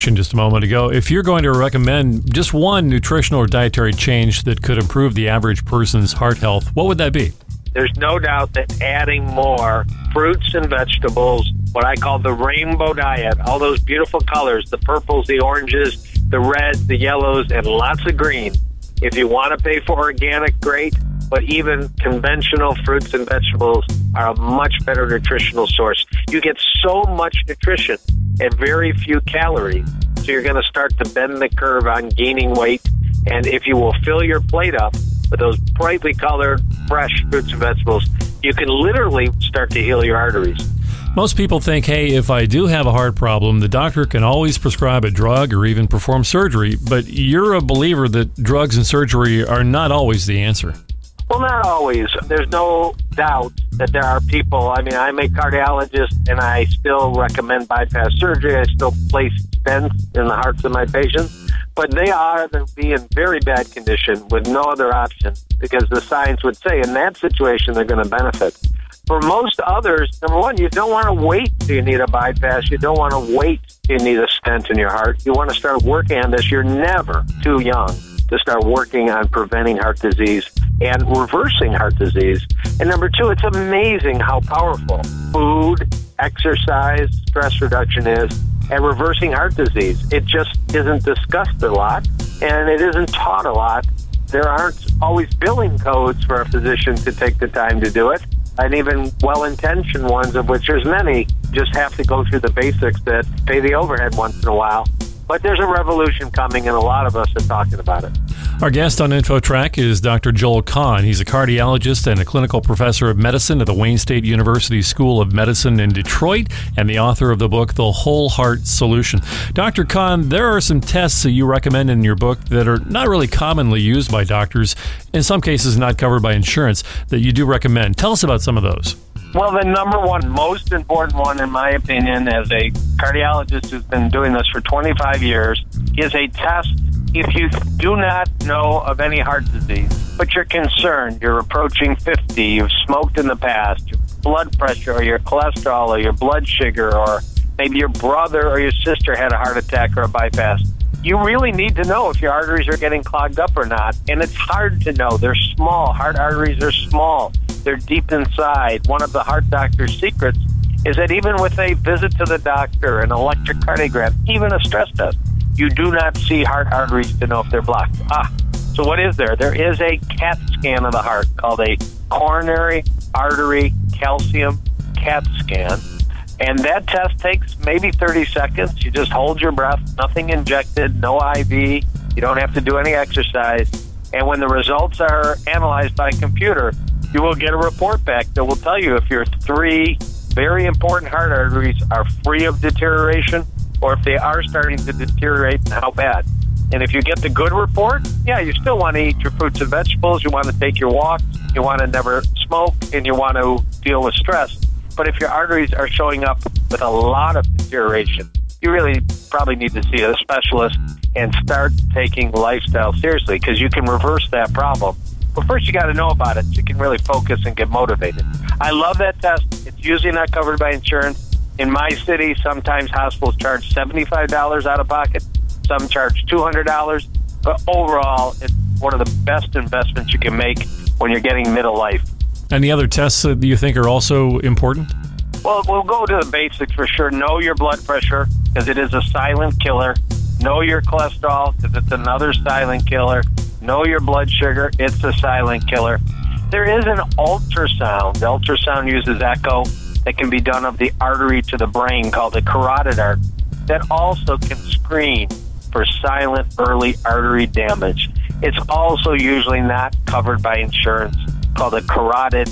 Just a moment ago. If you're going to recommend just one nutritional or dietary change that could improve the average person's heart health, what would that be? There's no doubt that adding more fruits and vegetables, what I call the rainbow diet, all those beautiful colors, the purples, the oranges, the reds, the yellows, and lots of green. If you want to pay for organic, great, but even conventional fruits and vegetables are a much better nutritional source. You get so much nutrition at very few calories, so you're going to start to bend the curve on gaining weight. And if you will fill your plate up with those brightly colored, fresh fruits and vegetables, you can literally start to heal your arteries. Most people think, hey, if I do have a heart problem, the doctor can always prescribe a drug or even perform surgery. But you're a believer that drugs and surgery are not always the answer. Well, not always. There's no doubt that there are people. I mean, I'm a cardiologist, and I still recommend bypass surgery. I still place stents in the hearts of my patients. But they are to be in very bad condition with no other option, because the science would say in that situation they're going to benefit. For most others, number one, you don't want to wait till you need a bypass. You don't want to wait till you need a stent in your heart. You want to start working on this. You're never too young to start working on preventing heart disease and reversing heart disease. And number two, it's amazing how powerful food, exercise, stress reduction is at reversing heart disease. It just isn't discussed a lot, and it isn't taught a lot. There aren't always billing codes for a physician to take the time to do it, and even well-intentioned ones, of which there's many, just have to go through the basics that pay the overhead once in a while. But there's a revolution coming, and a lot of us are talking about it. Our guest on InfoTrack is Dr. Joel Kahn. He's a cardiologist and a clinical professor of medicine at the Wayne State University School of Medicine in Detroit, and the author of the book, The Whole Heart Solution. Dr. Kahn, there are some tests that you recommend in your book that are not really commonly used by doctors, in some cases not covered by insurance, that you do recommend. Tell us about some of those. Well, the number one, most important one, in my opinion, as a cardiologist who's been doing this for 25 years, is a test if you do not know of any heart disease, but you're concerned, you're approaching 50, you've smoked in the past, your blood pressure or your cholesterol or your blood sugar, or maybe your brother or your sister had a heart attack or a bypass. You really need to know if your arteries are getting clogged up or not, and it's hard to know. They're small. Heart arteries are small. They're deep inside. One of the heart doctor's secrets is that even with a visit to the doctor, an electrocardiogram, even a stress test, you do not see heart arteries to know if they're blocked. So what is there? There is a CAT scan of the heart called a coronary artery calcium CAT scan. And that test takes maybe 30 seconds. You just hold your breath, nothing injected, no IV. You don't have to do any exercise. And when the results are analyzed by a computer, you will get a report back that will tell you if your three very important heart arteries are free of deterioration or if they are starting to deteriorate and how bad. And if you get the good report, yeah, you still want to eat your fruits and vegetables. You want to take your walks. You want to never smoke, and you want to deal with stress. But if your arteries are showing up with a lot of deterioration, you really probably need to see a specialist and start taking lifestyle seriously, because you can reverse that problem. But first, you got to know about it so you can really focus and get motivated. I love that test. It's usually not covered by insurance. In my city, sometimes hospitals charge $75 out of pocket. Some charge $200. But overall, it's one of the best investments you can make when you're getting middle life. Any other tests that you think are also important? Well, we'll go to the basics for sure. Know your blood pressure, because it is a silent killer. Know your cholesterol, because it's another silent killer. Know your blood sugar. It's a silent killer. There is an ultrasound. The ultrasound uses echo that can be done of the artery to the brain called the carotid artery that also can screen for silent early artery damage. It's also usually not covered by insurance, called a carotid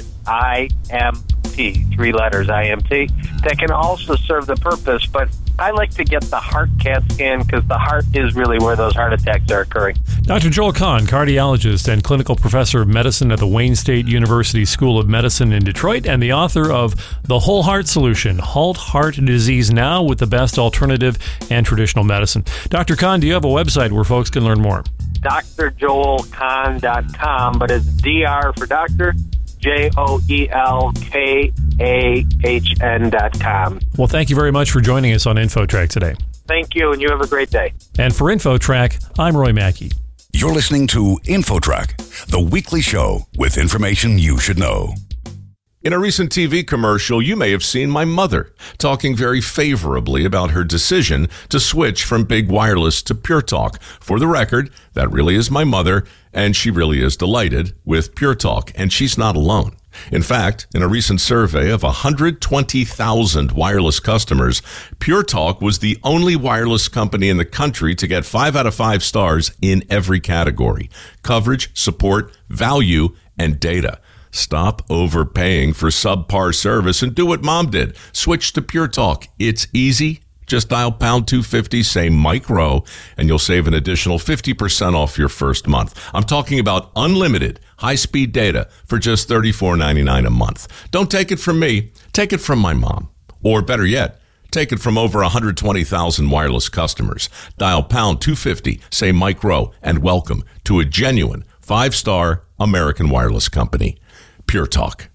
IMT, 3 letters IMT, that can also serve the purpose. But I like to get the heart CAT scan because the heart is really where those heart attacks are occurring. Dr. Joel Kahn, cardiologist and clinical professor of medicine at the Wayne State University School of Medicine in Detroit, and the author of The Whole Heart Solution, Halt Heart Disease Now with the Best Alternative and Traditional Medicine. Dr. Kahn, do you have a website where folks can learn more? drjoelkahn.com, but it's DR for doctor, JOELKAHN.com. Well, thank you very much for joining us on InfoTrack today. Thank you, and you have a great day. And for InfoTrack, I'm Roy Mackey. You're listening to InfoTrack, the weekly show with information you should know. In a recent TV commercial, you may have seen my mother talking very favorably about her decision to switch from big wireless to Pure Talk. For the record, that really is my mother, and she really is delighted with Pure Talk, and she's not alone. In fact, in a recent survey of 120,000 wireless customers, Pure Talk was the only wireless company in the country to get 5 out of 5 stars in every category: coverage, support, value, and data. Stop overpaying for subpar service and do what Mom did. Switch to Pure Talk. It's easy. Just dial pound 250, say Mike Rowe, and you'll save an additional 50% off your first month. I'm talking about unlimited high-speed data for just $34.99 a month. Don't take it from me. Take it from my mom. Or better yet, take it from over 120,000 wireless customers. Dial pound 250, say Mike Rowe, and welcome to a genuine 5-star American wireless company. Pure Talk.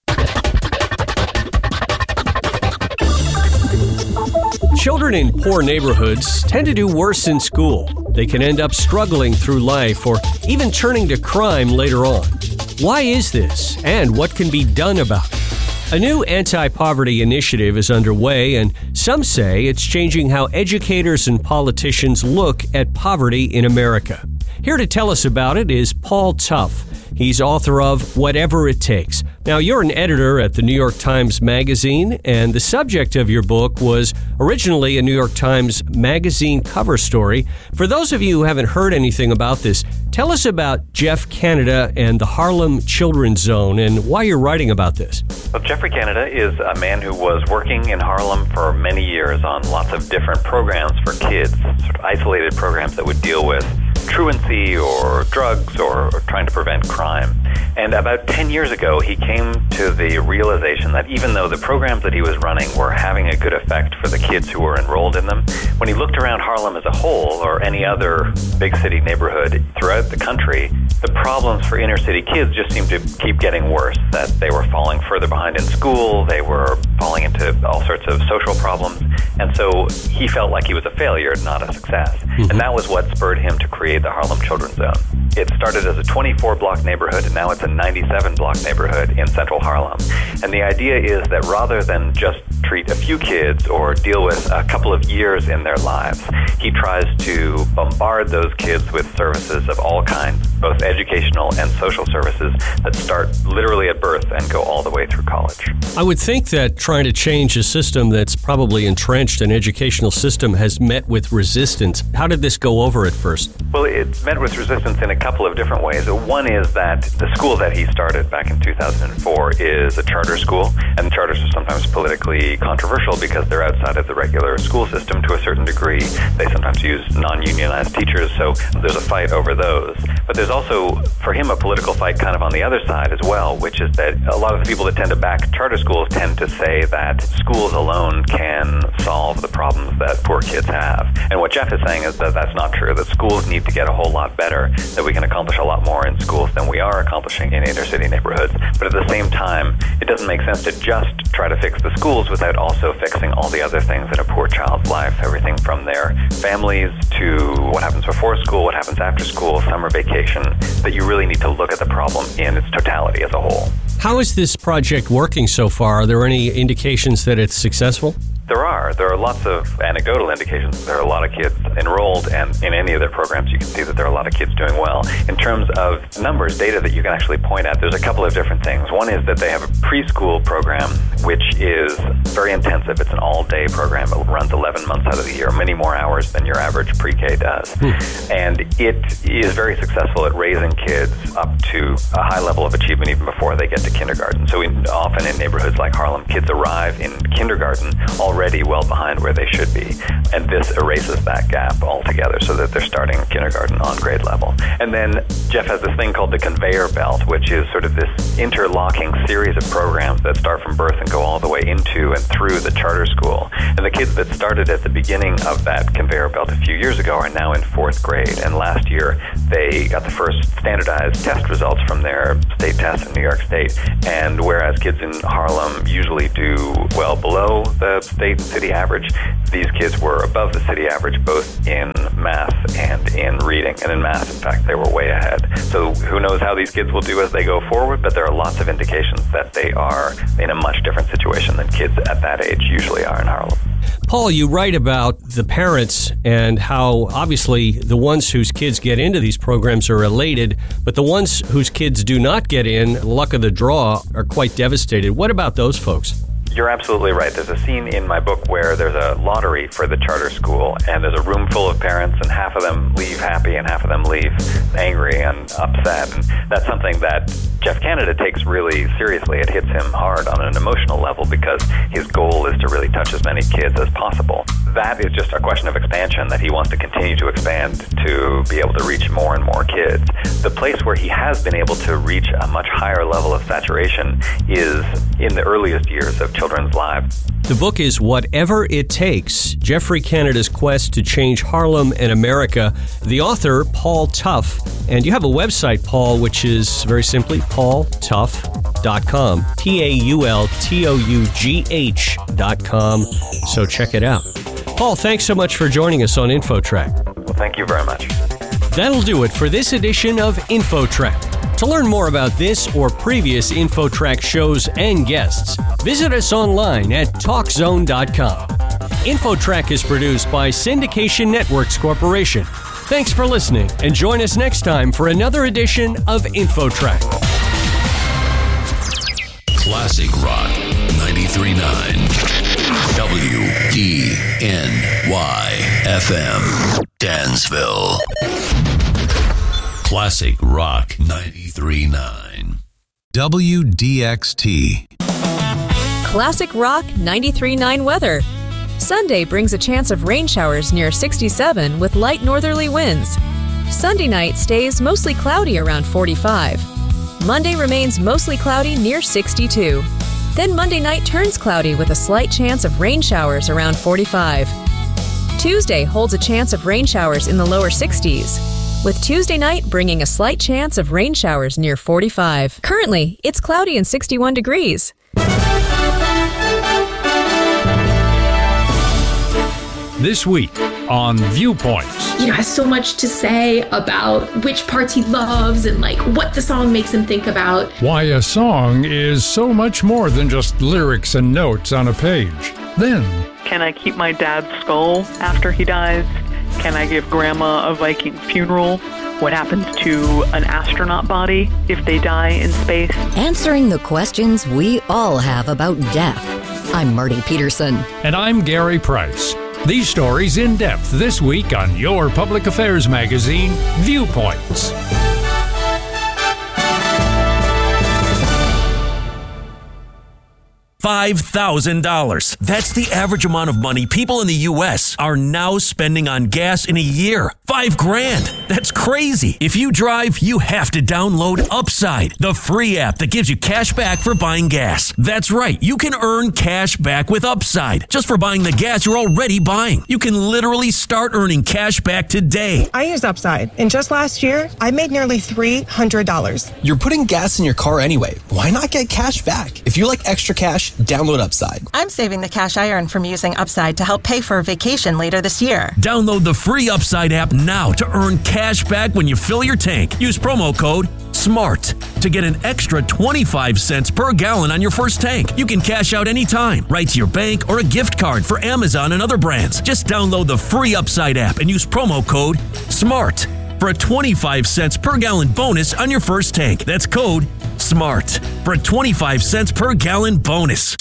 Children in poor neighborhoods tend to do worse in school. They can end up struggling through life or even turning to crime later on. Why is this, and what can be done about it? A new anti-poverty initiative is underway, and some say it's changing how educators and politicians look at poverty in America. Here to tell us about it is Paul Tough. He's author of Whatever It Takes. Now, you're an editor at the New York Times Magazine, and the subject of your book was originally a New York Times Magazine cover story. For those of you who haven't heard anything about this, tell us about Jeff Canada and the Harlem Children's Zone and why you're writing about this. Well, Jeffrey Canada is a man who was working in Harlem for many years on lots of different programs for kids, sort of isolated programs that would deal with truancy or drugs or trying to prevent crime. And about 10 years ago, he came to the realization that even though the programs that he was running were having a good effect for the kids who were enrolled in them, when he looked around Harlem as a whole or any other big city neighborhood throughout the country, the problems for inner city kids just seemed to keep getting worse, that they were falling further behind in school, they were falling into all sorts of social problems, and so he felt like he was a failure, not a success. And that was what spurred him to create the Harlem Children's Zone. It started as a 24-block neighborhood, and now it's a 97-block neighborhood in central Harlem. And the idea is that rather than just treat a few kids or deal with a couple of years in their lives, he tries to bombard those kids with services of all kinds, both educational and social services that start literally at birth and go all the way through college. I would think that trying to change a system that's probably entrenched, an educational system, has met with resistance. How did this go over at first? Well, it met with resistance in a couple of different ways. One is that the school that he started back in 2004 is a charter school, and charters are sometimes politically controversial because they're outside of the regular school system to a certain degree. They sometimes use non-unionized teachers, so there's a fight over those. But there's also, for him, a political fight kind of on the other side as well, which is that a lot of the people that tend to back charter schools tend to say that schools alone can solve the problems that poor kids have. And what Jeff is saying is that that's not true, that schools need to get a whole lot better, that we can accomplish a lot more in schools than we are accomplishing in inner city neighborhoods. But at the same time, it doesn't make sense to just try to fix the schools without also fixing all the other things in a poor child's life, everything from their families to what happens before school, what happens after school, summer vacation, that you really need to look at the problem in its totality as a whole. How is this project working so far? Are there any indications that it's successful? There are lots of anecdotal indications. There are a lot of kids enrolled, and in any of their programs you can see that there are a lot of kids doing well. In terms of numbers, data that you can actually point at, there's a couple of different things. One is that they have a preschool program, which is very intensive. It's an all-day program. It runs 11 months out of the year, many more hours than your average pre-K does. And it is very successful at raising kids up to a high level of achievement even before they get to kindergarten. So often in neighborhoods like Harlem, kids arrive in kindergarten already well behind where they should be. And this erases that gap altogether so that they're starting kindergarten on grade level. And then Jeff has this thing called the conveyor belt, which is sort of this interlocking series of programs that start from birth and go all the way into and through the charter school. And the kids that started at the beginning of that conveyor belt a few years ago are now in 4th grade. And last year, they got the first standardized test results from their state test in New York State. And whereas kids in Harlem usually do well below the state and city city average. These kids were above the city average both in math and in reading. And in math, in fact, they were way ahead. So who knows how these kids will do as they go forward, but there are lots of indications that they are in a much different situation than kids at that age usually are in Harlem. Paul, you write about the parents and how obviously the ones whose kids get into these programs are elated, but the ones whose kids do not get in, luck of the draw, are quite devastated. What about those folks? You're absolutely right. There's a scene in my book where there's a lottery for the charter school, and there's a room full of parents, and half of them leave happy and half of them leave angry and upset. And that's something that Jeff Canada takes really seriously. It hits him hard on an emotional level because his goal is to really touch as many kids as possible. That is just a question of expansion, that he wants to continue to expand to be able to reach more and more kids. The place where he has been able to reach a much higher level of saturation is in the earliest years of children's lives. The book is Whatever It Takes, Jeffrey Canada's Quest to Change Harlem and America. The author, Paul Tough. And you have a website, Paul, which is very simply paultough.com. PaulTough.com. So check it out. Paul, thanks so much for joining us on InfoTrack. Well, thank you very much. That'll do it for this edition of InfoTrack. To learn more about this or previous InfoTrack shows and guests, visit us online at TalkZone.com. InfoTrack is produced by Syndication Networks Corporation. Thanks for listening, and join us next time for another edition of InfoTrack. Classic Rock 93.9 WDNY FM Dansville. Classic Rock 93.9 WDXT. Classic Rock 93.9 weather. Sunday brings a chance of rain showers near 67 with light northerly winds. Sunday night stays mostly cloudy around 45. Monday remains mostly cloudy near 62. Then Monday night turns cloudy with a slight chance of rain showers around 45. Tuesday holds a chance of rain showers in the lower 60s, with Tuesday night bringing a slight chance of rain showers near 45. Currently, it's cloudy and 61 degrees. This week on Viewpoints. Has so much to say about which parts he loves and what the song makes him think about. Why a song is so much more than just lyrics and notes on a page. Then, can I keep my dad's skull after he dies? Can I give Grandma a Viking funeral? What happens to an astronaut body if they die in space? Answering the questions we all have about death. I'm Marty Peterson. And I'm Gary Price. These stories in depth this week on your public affairs magazine, Viewpoints. $5,000. That's the average amount of money people in the U.S. are now spending on gas in a year. $5,000. That's crazy. If you drive, you have to download Upside, the free app that gives you cash back for buying gas. That's right. You can earn cash back with Upside just for buying the gas you're already buying. You can literally start earning cash back today. I use Upside, and just last year, I made nearly $300. You're putting gas in your car anyway. Why not get cash back? If you like extra cash, download Upside. I'm saving the cash I earn from using Upside to help pay for a vacation later this year. Download the free Upside app now to earn cash back when you fill your tank. Use promo code SMART to get an extra 25 cents per gallon on your first tank. You can cash out anytime, right to your bank or a gift card for Amazon and other brands. Just download the free Upside app and use promo code SMART for a 25 cents per gallon bonus on your first tank. That's code SMART for a 25 cents per gallon bonus.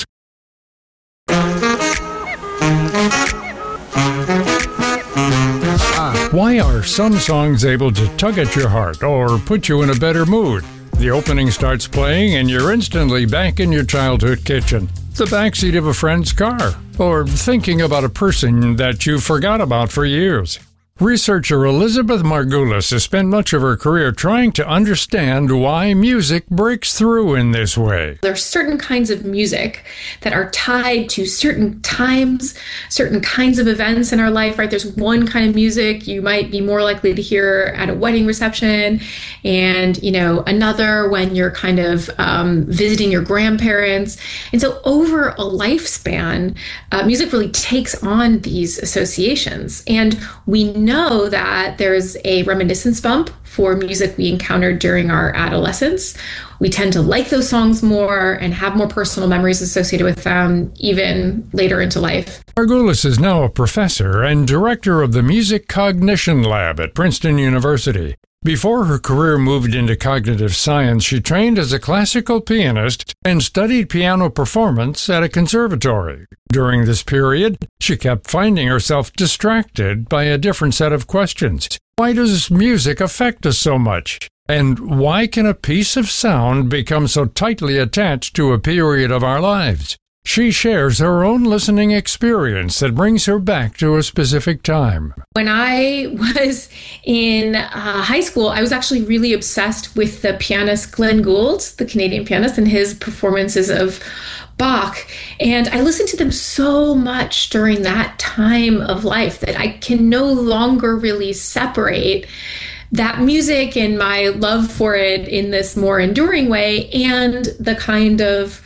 Why are some songs able to tug at your heart or put you in a better mood? The opening starts playing and you're instantly back in your childhood kitchen, the backseat of a friend's car, or thinking about a person that you forgot about for years. Researcher Elizabeth Margulis has spent much of her career trying to understand why music breaks through in this way. There are certain kinds of music that are tied to certain times, certain kinds of events in our life, right? There's one kind of music you might be more likely to hear at a wedding reception, and, another when you're kind of visiting your grandparents. And so over a lifespan, music really takes on these associations. And we know that there's a reminiscence bump for music we encountered during our adolescence. We tend to like those songs more and have more personal memories associated with them even later into life. Margulis is now a professor and director of the Music Cognition Lab at Princeton University. Before her career moved into cognitive science, she trained as a classical pianist and studied piano performance at a conservatory. During this period, she kept finding herself distracted by a different set of questions. Why does music affect us so much? And why can a piece of sound become so tightly attached to a period of our lives? She shares her own listening experience that brings her back to a specific time. When I was in high school, I was actually really obsessed with the pianist Glenn Gould, the Canadian pianist, and his performances of Bach. And I listened to them so much during that time of life that I can no longer really separate that music and my love for it in this more enduring way and the kind of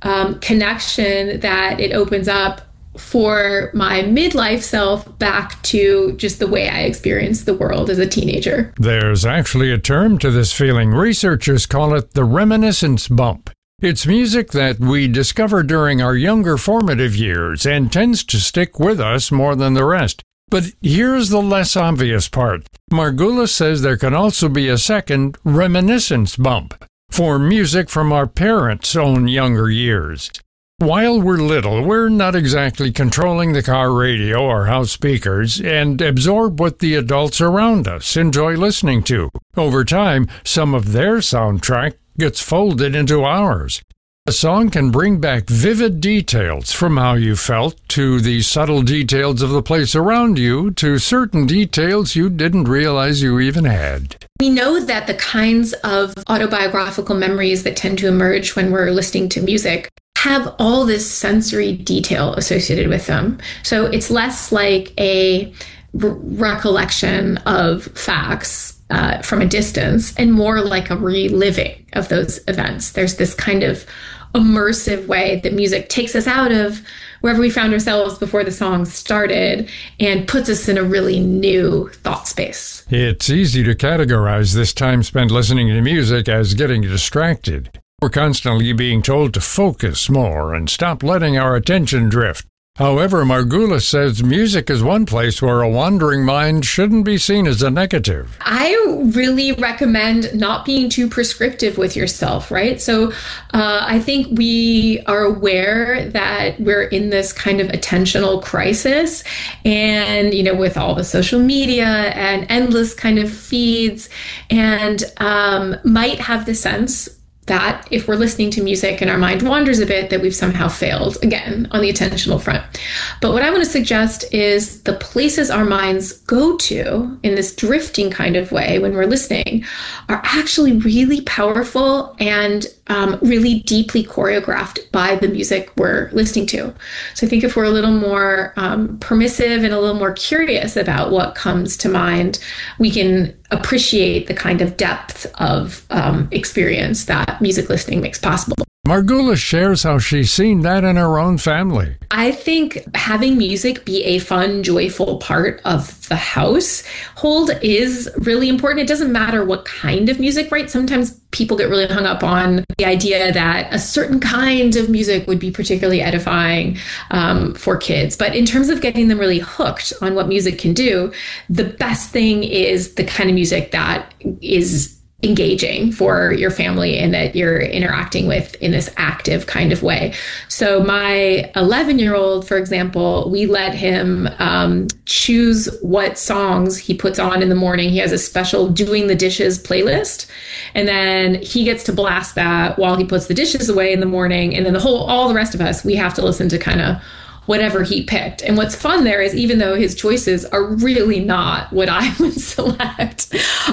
connection that it opens up for my midlife self back to just the way I experienced the world as a teenager. There's actually a term to this feeling. Researchers call it the reminiscence bump. It's music that we discover during our younger formative years and tends to stick with us more than the rest. But here's the less obvious part. Margulis says there can also be a second reminiscence bump for music from our parents' own younger years. While we're little, we're not exactly controlling the car radio or house speakers and absorb what the adults around us enjoy listening to. Over time, some of their soundtrack gets folded into ours. A song can bring back vivid details from how you felt to the subtle details of the place around you to certain details you didn't realize you even had. We know that the kinds of autobiographical memories that tend to emerge when we're listening to music have all this sensory detail associated with them. So it's less like a recollection of facts from a distance and more like a reliving of those events. There's this kind of immersive way that music takes us out of wherever we found ourselves before the song started and puts us in a really new thought space. It's easy to categorize this time spent listening to music as getting distracted. We're constantly being told to focus more and stop letting our attention drift. However, Margulis says music is one place where a wandering mind shouldn't be seen as a negative. I really recommend not being too prescriptive with yourself, right? So I think we are aware that we're in this kind of attentional crisis and, with all the social media and endless kind of feeds and might have the sense that if we're listening to music and our mind wanders a bit, that we've somehow failed, again, on the attentional front. But what I want to suggest is the places our minds go to in this drifting kind of way when we're listening are actually really powerful and really deeply choreographed by the music we're listening to. So I think if we're a little more permissive and a little more curious about what comes to mind, we can appreciate the kind of depth of experience that music listening makes possible. Margulis shares how she's seen that in her own family. I think having music be a fun, joyful part of the household is really important. It doesn't matter what kind of music, right? Sometimes people get really hung up on the idea that a certain kind of music would be particularly edifying for kids. But in terms of getting them really hooked on what music can do, the best thing is the kind of music that is engaging for your family and that you're interacting with in this active kind of way. So my 11-year-old, for example, we let him choose what songs he puts on in the morning. He has a special doing the dishes playlist, and then he gets to blast that while he puts the dishes away in the morning. And then all the rest of us, we have to listen to kind of whatever he picked. And what's fun there is even though his choices are really not what I would select,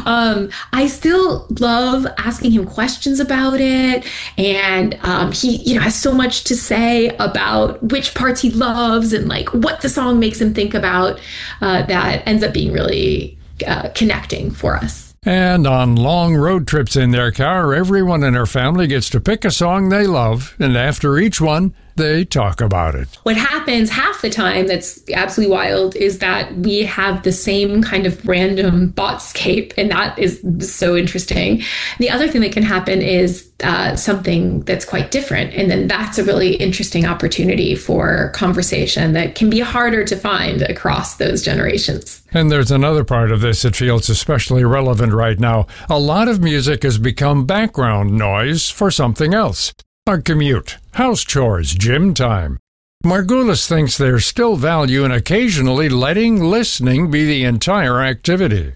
I still love asking him questions about it. And he has so much to say about which parts he loves and like what the song makes him think about, that ends up being really connecting for us. And on long road trips in their car, everyone in our family gets to pick a song they love, and after each one, they talk about it. What happens half the time that's absolutely wild is that we have the same kind of random thoughtscape, and that is so interesting. The other thing that can happen is something that's quite different, and then that's a really interesting opportunity for conversation that can be harder to find across those generations. And there's another part of this that feels especially relevant right now. A lot of music has become background noise for something else. Our commute, house chores, gym time. Margulis thinks there's still value in occasionally letting listening be the entire activity.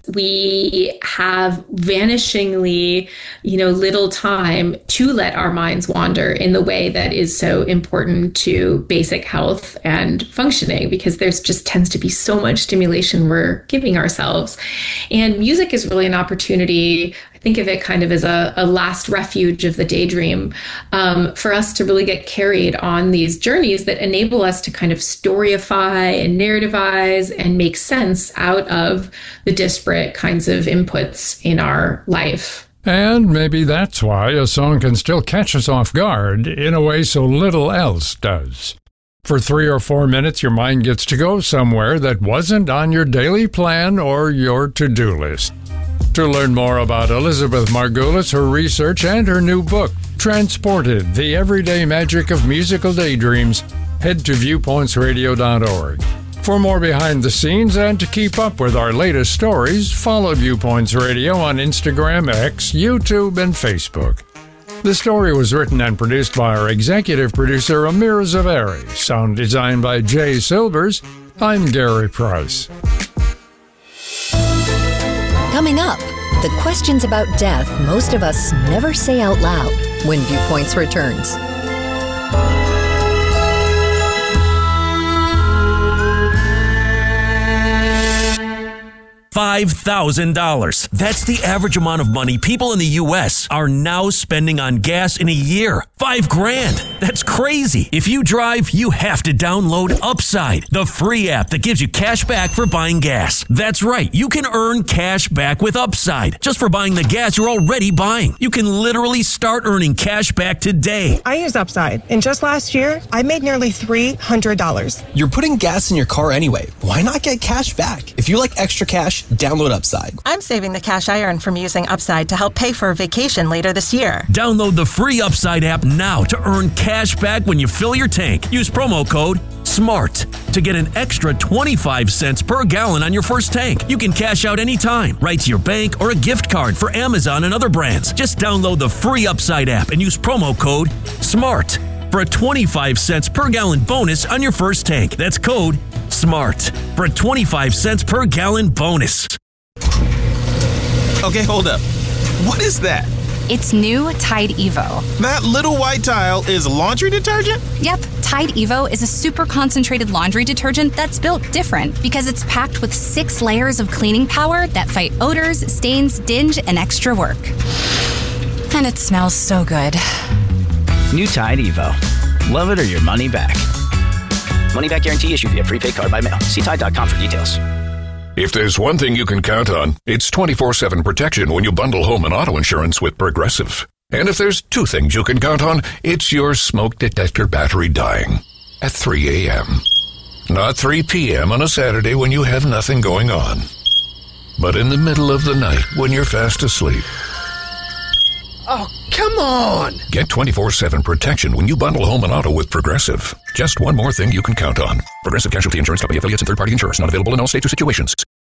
We have vanishingly, little time to let our minds wander in the way that is so important to basic health and functioning, because there's just tends to be so much stimulation we're giving ourselves. And music is really an opportunity. I think of it kind of as a last refuge of the daydream, for us to really get carried on these journeys that enable us to kind of storyify and narrativize and make sense out of the disparate kinds of inputs in our life. And maybe that's why a song can still catch us off guard in a way so little else does. For 3 or 4 minutes, your mind gets to go somewhere that wasn't on your daily plan or your to-do list. To learn more about Elizabeth Margulis, her research, and her new book, Transported, The Everyday Magic of Musical Daydreams, head to viewpointsradio.org. For more behind the scenes and to keep up with our latest stories, follow Viewpoints Radio on Instagram, X, YouTube, and Facebook. The story was written and produced by our executive producer, Amira Zaveri. Sound designed by Jay Silvers. I'm Gary Price. Coming up, the questions about death most of us never say out loud when Viewpoints returns. $5,000. That's the average amount of money people in the U.S. are now spending on gas in a year. $5,000. That's crazy. If you drive, you have to download Upside, the free app that gives you cash back for buying gas. That's right. You can earn cash back with Upside just for buying the gas you're already buying. You can literally start earning cash back today. I use Upside, and just last year, I made nearly $300. You're putting gas in your car anyway. Why not get cash back? If you like extra cash, download Upside. I'm saving the cash I earn from using Upside to help pay for a vacation later this year. Download the free Upside app now to earn cash back when you fill your tank. Use promo code SMART to get an extra 25 cents per gallon on your first tank. You can cash out anytime, right to your bank or a gift card for Amazon and other brands. Just download the free Upside app and use promo code SMART for a 25 cents per gallon bonus on your first tank. That's code SMART for a 25 cents per gallon bonus. Okay, hold up. What is that? It's new Tide Evo. That little white tile is laundry detergent? Yep, Tide Evo is a super concentrated laundry detergent that's built different because it's packed with 6 layers of cleaning power that fight odors, stains, dinge, and extra work. And it smells so good. New Tide Evo. Love it or your money back. Money back guarantee issued via prepaid card by mail. See Tide.com for details. If there's one thing you can count on, it's 24/7 protection when you bundle home and auto insurance with Progressive. And if there's 2 things you can count on, it's your smoke detector battery dying at 3 a.m. Not 3 p.m. on a Saturday when you have nothing going on, but in the middle of the night when you're fast asleep. Oh, come on! Get 24/7 protection when you bundle home and auto with Progressive. Just one more thing you can count on. Progressive Casualty Insurance Company affiliates and third-party insurers. Not available in all states or situations.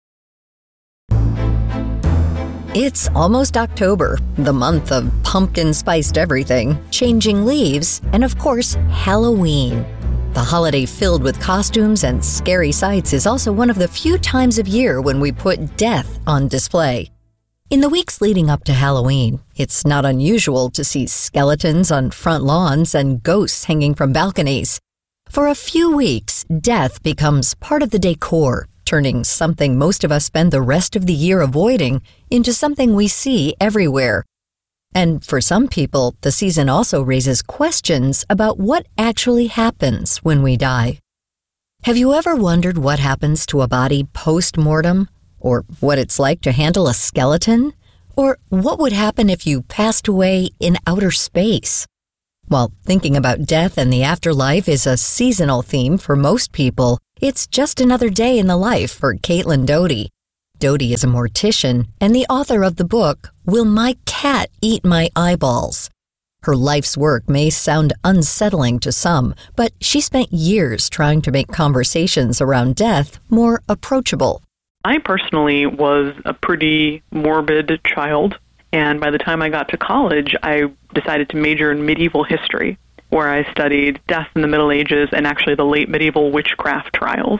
It's almost October, the month of pumpkin-spiced everything, changing leaves, and of course, Halloween. The holiday filled with costumes and scary sights is also one of the few times of year when we put death on display. In the weeks leading up to Halloween, it's not unusual to see skeletons on front lawns and ghosts hanging from balconies. For a few weeks, death becomes part of the decor, turning something most of us spend the rest of the year avoiding into something we see everywhere. And for some people, the season also raises questions about what actually happens when we die. Have you ever wondered what happens to a body post-mortem? Or what it's like to handle a skeleton? Or what would happen if you passed away in outer space? While thinking about death and the afterlife is a seasonal theme for most people, it's just another day in the life for Caitlin Doty. Doty is a mortician and the author of the book, Will My Cat Eat My Eyeballs? Her life's work may sound unsettling to some, but she spent years trying to make conversations around death more approachable. I personally was a pretty morbid child, and by the time I got to college, I decided to major in medieval history, where I studied death in the Middle Ages and actually the late medieval witchcraft trials.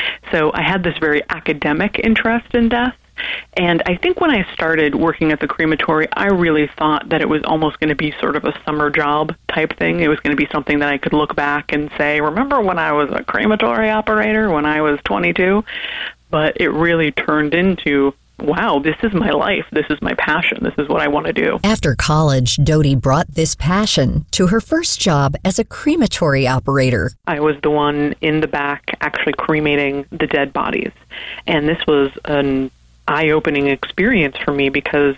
So I had this very academic interest in death, and I think when I started working at the crematory, I really thought that it was almost going to be sort of a summer job type thing. It was going to be something that I could look back and say, remember when I was a crematory operator when I was 22? But it really turned into, wow, this is my life. This is my passion. This is what I want to do. After college, Doty brought this passion to her first job as a crematory operator. I was the one in the back actually cremating the dead bodies. And this was an eye-opening experience for me because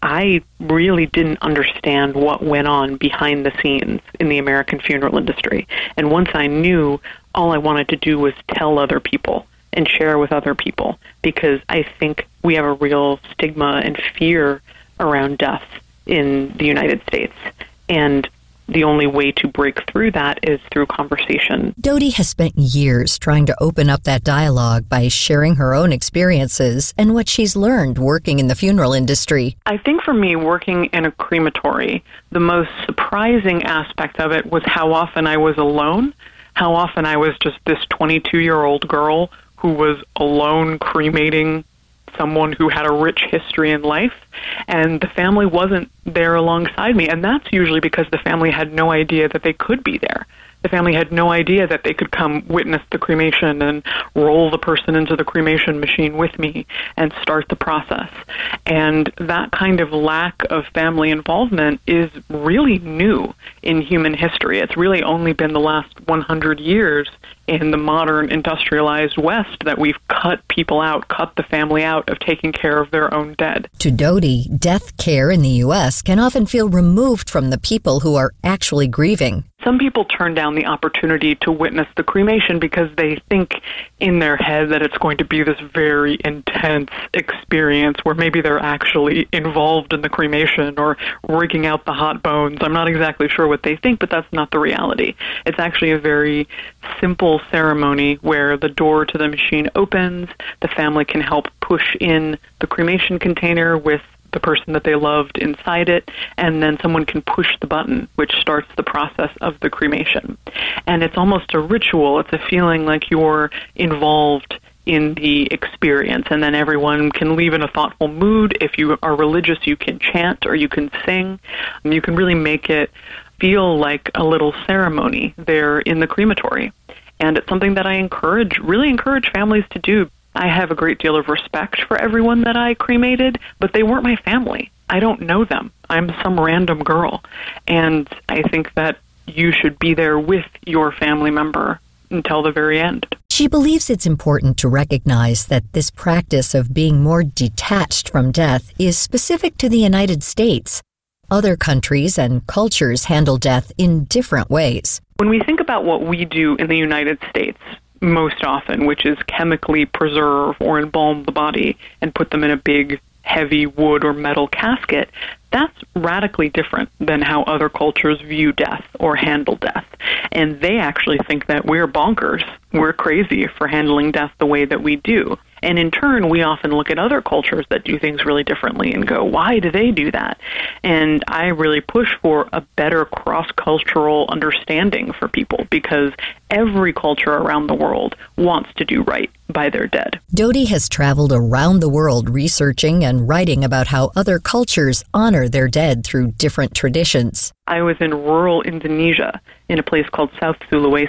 I really didn't understand what went on behind the scenes in the American funeral industry. And once I knew, all I wanted to do was tell other people and share with other people, because I think we have a real stigma and fear around death in the United States. And the only way to break through that is through conversation. Doty has spent years trying to open up that dialogue by sharing her own experiences and what she's learned working in the funeral industry. I think for me, working in a crematory, the most surprising aspect of it was how often I was alone, how often I was just this 22-year-old girl who was alone cremating someone who had a rich history in life, and the family wasn't there alongside me. And that's usually because the family had no idea that they could be there. The family had no idea that they could come witness the cremation and roll the person into the cremation machine with me and start the process. And that kind of lack of family involvement is really new in human history. It's really only been the last 100 years in the modern industrialized West that we've cut people out, cut the family out of taking care of their own dead. To Doty, death care in the U.S. can often feel removed from the people who are actually grieving. Some people turn down the opportunity to witness the cremation because they think in their head that it's going to be this very intense experience where maybe they're actually involved in the cremation or rigging out the hot bones. I'm not exactly sure what they think, but that's not the reality. It's actually a very simple ceremony where the door to the machine opens, the family can help push in the cremation container with the person that they loved inside it, and then someone can push the button, which starts the process of the cremation. And it's almost a ritual. It's a feeling like you're involved in the experience, and then everyone can leave in a thoughtful mood. If you are religious, you can chant or you can sing. You can really make it feel like a little ceremony there in the crematory. And it's something that I really encourage families to do. I have a great deal of respect for everyone that I cremated, but they weren't my family. I don't know them. I'm some random girl. And I think that you should be there with your family member until the very end. She believes it's important to recognize that this practice of being more detached from death is specific to the United States. Other countries and cultures handle death in different ways. When we think about what we do in the United States, most often, which is chemically preserve or embalm the body and put them in a big, heavy wood or metal casket, that's radically different than how other cultures view death or handle death. And they actually think that we're bonkers. We're crazy for handling death the way that we do. And in turn, we often look at other cultures that do things really differently and go, why do they do that? And I really push for a better cross-cultural understanding for people, because every culture around the world wants to do right by their dead. Doty has traveled around the world researching and writing about how other cultures honor their dead through different traditions. I was in rural Indonesia in a place called South Sulawesi.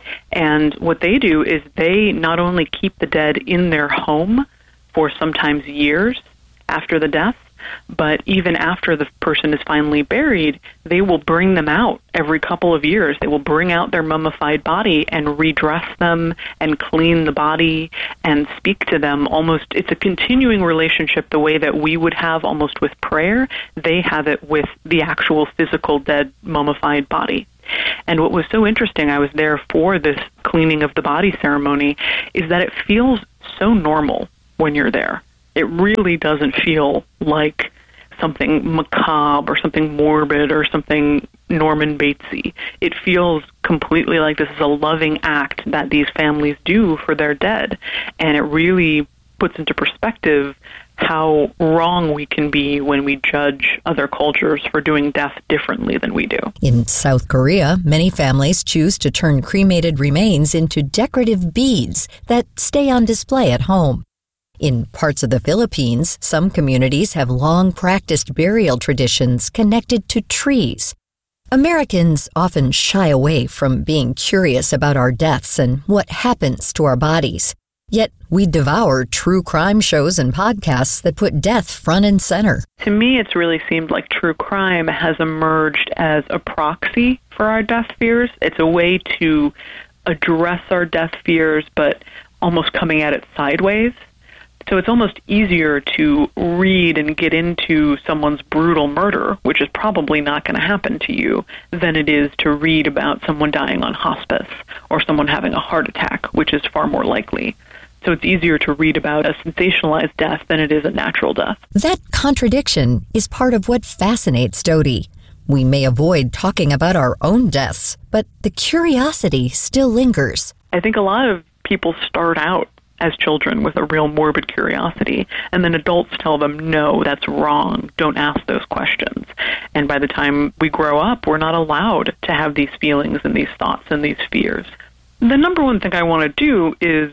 And what they do is they not only keep the dead in their home for sometimes years after the death, but even after the person is finally buried, they will bring them out every couple of years. They will bring out their mummified body and redress them and clean the body and speak to them. Almost, it's a continuing relationship the way that we would have almost with prayer. They have it with the actual physical dead mummified body. And what was so interesting, I was there for this cleaning of the body ceremony, is that it feels so normal when you're there. It really doesn't feel like something macabre or something morbid or something Norman Batesy. It feels completely like this is a loving act that these families do for their dead. And it really puts into perspective how wrong we can be when we judge other cultures for doing death differently than we do. In South Korea, many families choose to turn cremated remains into decorative beads that stay on display at home. In parts of the Philippines, some communities have long practiced burial traditions connected to trees. Americans often shy away from being curious about our deaths and what happens to our bodies. Yet we devour true crime shows and podcasts that put death front and center. To me, it's really seemed like true crime has emerged as a proxy for our death fears. It's a way to address our death fears, but almost coming at it sideways. So it's almost easier to read and get into someone's brutal murder, which is probably not going to happen to you, than it is to read about someone dying on hospice or someone having a heart attack, which is far more likely. So it's easier to read about a sensationalized death than it is a natural death. That contradiction is part of what fascinates Dodi. We may avoid talking about our own deaths, but the curiosity still lingers. I think a lot of people start out as children with a real morbid curiosity, and then adults tell them, no, that's wrong, don't ask those questions. And by the time we grow up, we're not allowed to have these feelings and these thoughts and these fears. The number one thing I want to do is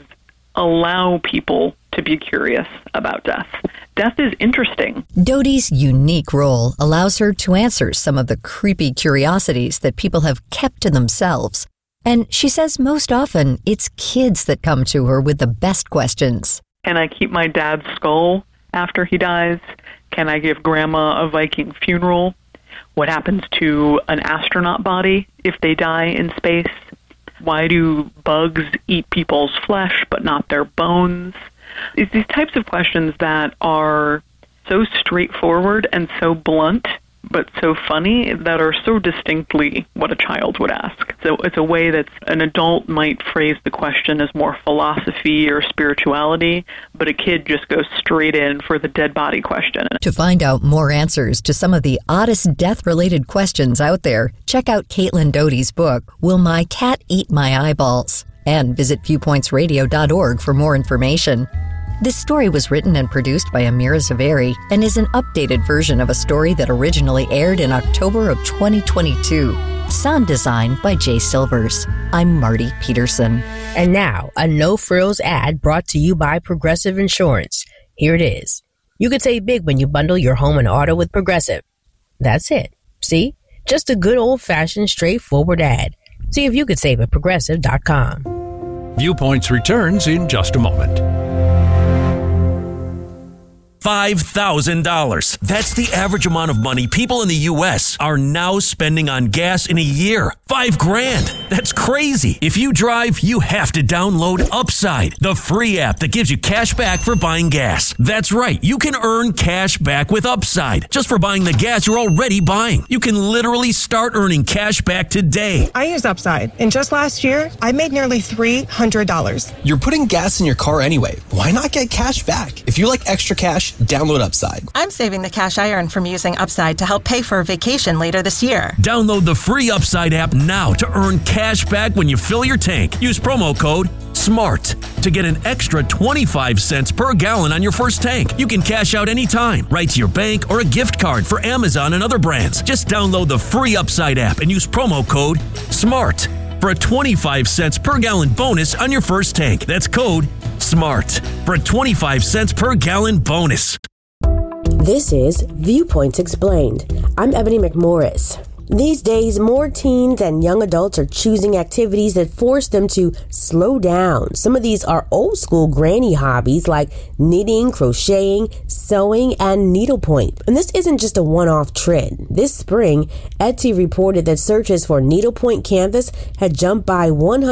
allow people to be curious about death. Death is interesting. Dodi's unique role allows her to answer some of the creepy curiosities that people have kept to themselves. And she says most often it's kids that come to her with the best questions. Can I keep my dad's skull after he dies? Can I give Grandma a Viking funeral? What happens to an astronaut body if they die in space? Why do bugs eat people's flesh but not their bones? It's these types of questions that are so straightforward and so blunt, but so funny, that are so distinctly what a child would ask. So it's a way that an adult might phrase the question as more philosophy or spirituality, but a kid just goes straight in for the dead body question. To find out more answers to some of the oddest death-related questions out there, check out Caitlin Dodi's book, Will My Cat Eat My Eyeballs? And visit viewpointsradio.org for more information. This story was written and produced by Amira Zaveri and is an updated version of a story that originally aired in October of 2022. Sound design by Jay Silvers. I'm Marty Peterson. And now, a no-frills ad brought to you by Progressive Insurance. Here it is. You could save big when you bundle your home and auto with Progressive. That's it. See? Just a good old-fashioned, straightforward ad. See if you could save at Progressive.com. Viewpoints returns in just a moment. $5,000. That's the average amount of money people in the U.S. are now spending on gas in a year. $5,000. That's crazy. If you drive, you have to download Upside, the free app that gives you cash back for buying gas. That's right. You can earn cash back with Upside just for buying the gas you're already buying. You can literally start earning cash back today. I use Upside, and just last year, I made nearly $300. You're putting gas in your car anyway. Why not get cash back? If you like extra cash, download Upside. I'm saving the cash I earn from using Upside to help pay for a vacation later this year. Download the free Upside app now to earn cash back when you fill your tank. Use promo code SMART to get an extra 25 cents per gallon on your first tank. You can cash out anytime, right to your bank or a gift card for Amazon and other brands. Just download the free Upside app and use promo code SMART for a 25 cents per gallon bonus on your first tank. That's code SMART for a 25 cents per gallon bonus. This is Viewpoints Explained. I'm Ebony McMorris. These days, more teens and young adults are choosing activities that force them to slow down. Some of these are old school granny hobbies like knitting, crocheting, sewing, and needlepoint. And this isn't just a one-off trend. This spring, Etsy reported that searches for needlepoint canvas had jumped by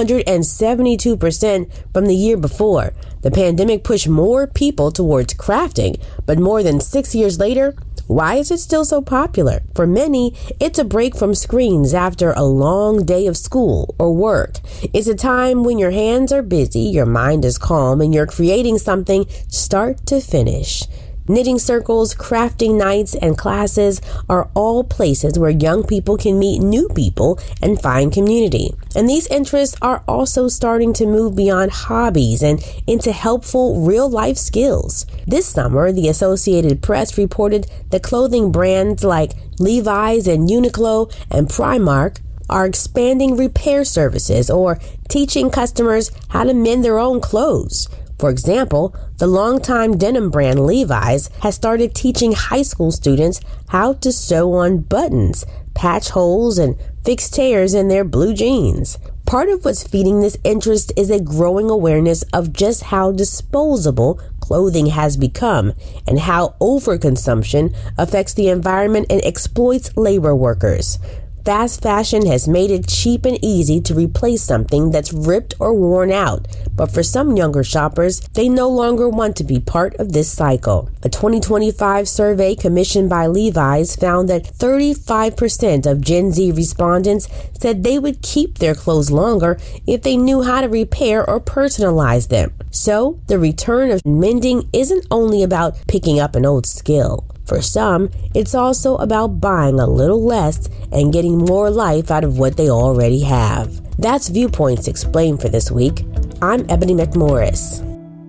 172% from the year before. The pandemic pushed more people towards crafting, but more than 6 years later, why is it still so popular? For many, it's a break from screens after a long day of school or work. It's a time when your hands are busy, your mind is calm, and you're creating something start to finish. Knitting circles, crafting nights, and classes are all places where young people can meet new people and find community. And these interests are also starting to move beyond hobbies and into helpful real-life skills. This summer, the Associated Press reported that clothing brands like Levi's and Uniqlo and Primark are expanding repair services or teaching customers how to mend their own clothes. For example, the longtime denim brand Levi's has started teaching high school students how to sew on buttons, patch holes, and fix tears in their blue jeans. Part of what's feeding this interest is a growing awareness of just how disposable clothing has become and how overconsumption affects the environment and exploits labor workers. Fast fashion has made it cheap and easy to replace something that's ripped or worn out, but for some younger shoppers, they no longer want to be part of this cycle. A 2025 survey commissioned by Levi's found that 35% of Gen Z respondents said they would keep their clothes longer if they knew how to repair or personalize them. So, the return of mending isn't only about picking up an old skill. For some, it's also about buying a little less and getting more life out of what they already have. That's Viewpoints Explained for this week. I'm Ebony McMorris.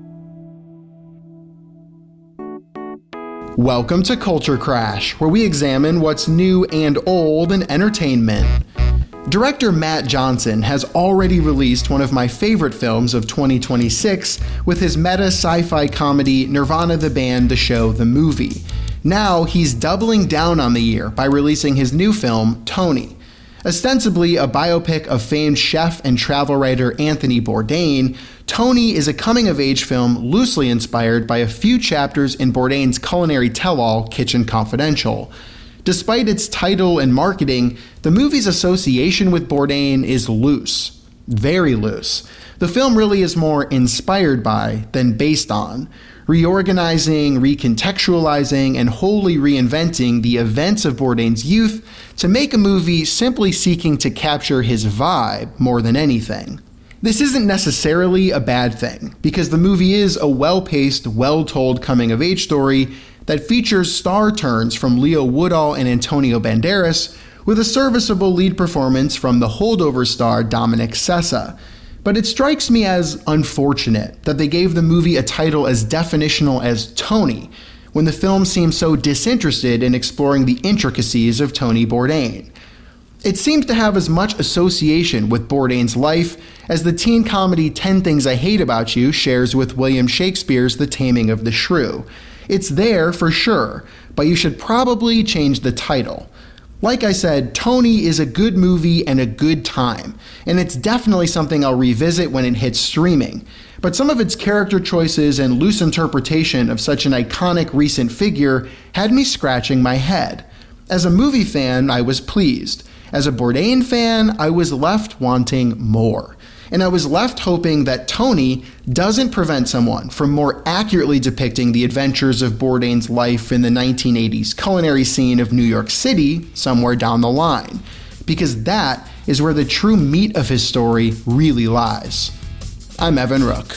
Welcome to Culture Crash, where we examine what's new and old in entertainment. Director Matt Johnson has already released one of my favorite films of 2026 with his meta sci-fi comedy Nirvana the Band, the Show, the Movie. Now he's doubling down on the year by releasing his new film, Tony. Ostensibly a biopic of famed chef and travel writer Anthony Bourdain, Tony is a coming-of-age film loosely inspired by a few chapters in Bourdain's culinary tell-all, Kitchen Confidential. Despite its title and marketing, the movie's association with Bourdain is loose. Very loose. The film really is more inspired by than based on, reorganizing, recontextualizing, and wholly reinventing the events of Bourdain's youth to make a movie simply seeking to capture his vibe more than anything. This isn't necessarily a bad thing, because the movie is a well-paced, well-told coming-of-age story that features star turns from Leo Woodall and Antonio Banderas, with a serviceable lead performance from the holdover star Dominic Sessa. But it strikes me as unfortunate that they gave the movie a title as definitional as Tony, when the film seems so disinterested in exploring the intricacies of Tony Bourdain. It seems to have as much association with Bourdain's life as the teen comedy 10 Things I Hate About You shares with William Shakespeare's The Taming of the Shrew. It's there for sure, but you should probably change the title. Like I said, Tony is a good movie and a good time, and it's definitely something I'll revisit when it hits streaming. But some of its character choices and loose interpretation of such an iconic recent figure had me scratching my head. As a movie fan, I was pleased. As a Bourdain fan, I was left wanting more. And I was left hoping that Tony doesn't prevent someone from more accurately depicting the adventures of Bourdain's life in the 1980s culinary scene of New York City somewhere down the line, because that is where the true meat of his story really lies. I'm Evan Rook.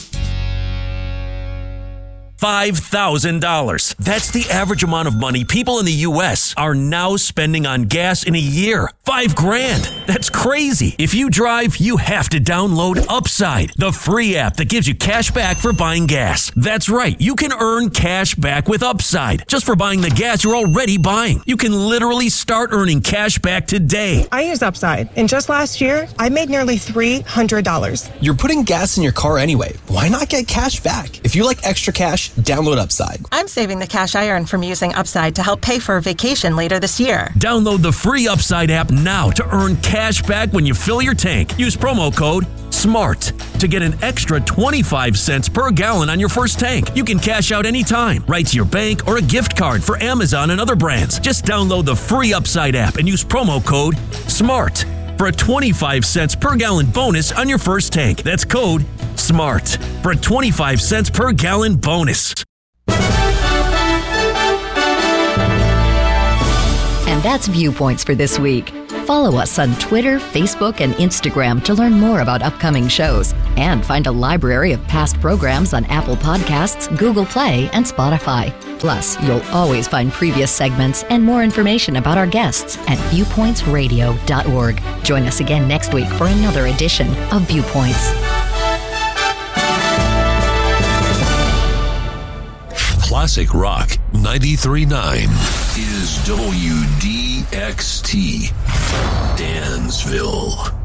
$5,000. That's the average amount of money people in the U.S. are now spending on gas in a year. $5,000. That's crazy. If you drive, you have to download Upside, the free app that gives you cash back for buying gas. That's right. You can earn cash back with Upside just for buying the gas you're already buying. You can literally start earning cash back today. I use Upside, and just last year, I made nearly $300. You're putting gas in your car anyway. Why not get cash back? If you like extra cash, download Upside. I'm saving the cash I earn from using Upside to help pay for a vacation later this year. Download the free Upside app now to earn cash back when you fill your tank. Use promo code SMART to get an extra 25 cents per gallon on your first tank. You can cash out anytime, right to your bank or a gift card for Amazon and other brands. Just download the free Upside app and use promo code SMART for a 25 cents per gallon bonus on your first tank. That's code SMART for a 25 cents per gallon bonus. And that's Viewpoints for this week. Follow us on Twitter, Facebook, and Instagram to learn more about upcoming shows and find a library of past programs on Apple Podcasts, Google Play, and Spotify. Plus, you'll always find previous segments and more information about our guests at viewpointsradio.org. Join us again next week for another edition of Viewpoints. Classic Rock 93.9 is WDXT, Dansville.